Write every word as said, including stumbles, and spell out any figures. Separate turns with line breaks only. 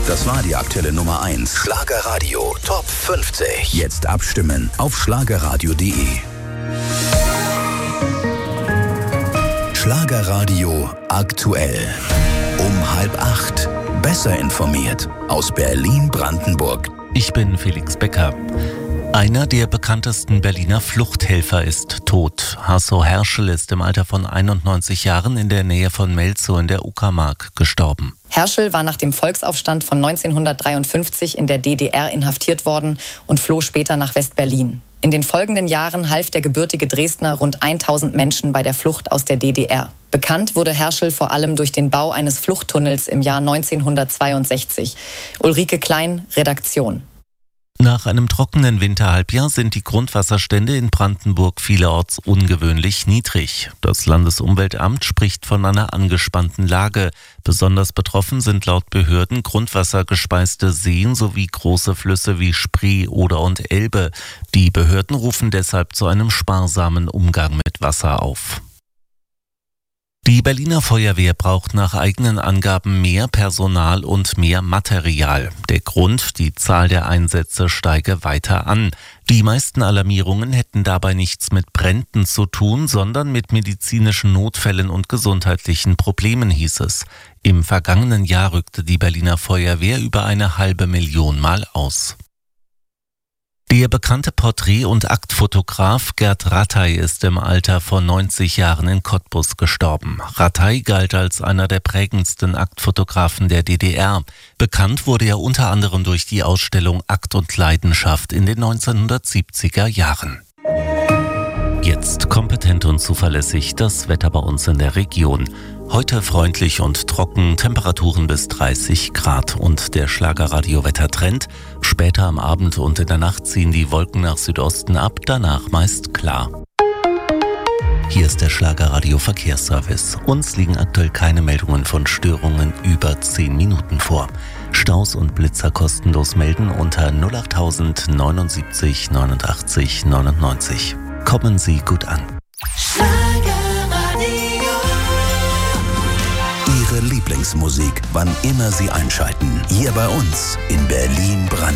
Das war die aktuelle Nummer eins. Schlagerradio Top fünfzig. Jetzt abstimmen auf schlagerradio punkt de. Schlagerradio aktuell. Um halb acht. Besser informiert aus Berlin-Brandenburg.
Ich bin Felix Becker. Einer der bekanntesten Berliner Fluchthelfer ist tot. Hasso Herschel ist im Alter von einundneunzig Jahren in der Nähe von Melzow in der Uckermark gestorben.
Herschel war nach dem Volksaufstand von neunzehnhundertdreiundfünfzig in der D D R inhaftiert worden und floh später nach West-Berlin. In den folgenden Jahren half der gebürtige Dresdner rund tausend Menschen bei der Flucht aus der D D R. Bekannt wurde Herschel vor allem durch den Bau eines Fluchttunnels im Jahr neunzehnhundertzweiundsechzig. Ulrike Klein, Redaktion.
Nach einem trockenen Winterhalbjahr sind die Grundwasserstände in Brandenburg vielerorts ungewöhnlich niedrig. Das Landesumweltamt spricht von einer angespannten Lage. Besonders betroffen sind laut Behörden grundwassergespeiste Seen sowie große Flüsse wie Spree, Oder und Elbe. Die Behörden rufen deshalb zu einem sparsamen Umgang mit Wasser auf. Die Berliner Feuerwehr braucht nach eigenen Angaben mehr Personal und mehr Material. Der Grund, die Zahl der Einsätze steige weiter an. Die meisten Alarmierungen hätten dabei nichts mit Bränden zu tun, sondern mit medizinischen Notfällen und gesundheitlichen Problemen, hieß es. Im vergangenen Jahr rückte die Berliner Feuerwehr über eine halbe Million Mal aus. Der bekannte Porträt- und Aktfotograf Gerd Rattay ist im Alter von neunzig Jahren in Cottbus gestorben. Rattay galt als einer der prägendsten Aktfotografen der D D R. Bekannt wurde er unter anderem durch die Ausstellung Akt und Leidenschaft in den neunzehnhundertsiebziger Jahren. Jetzt kompetent und zuverlässig das Wetter bei uns in der Region. Heute freundlich und trocken, Temperaturen bis dreißig Grad und der Schlagerradio-Wettertrend. Später am Abend und in der Nacht ziehen die Wolken nach Südosten ab, danach meist klar. Hier ist der Schlagerradio-Verkehrsservice. Uns liegen aktuell keine Meldungen von Störungen über zehn Minuten vor. Staus und Blitzer kostenlos melden unter null acht null null neunundsiebzig neunundachtzig neunundneunzig. Kommen Sie gut an.
Ihre Lieblingsmusik, wann immer Sie einschalten. Hier bei uns in Berlin-Brandenburg.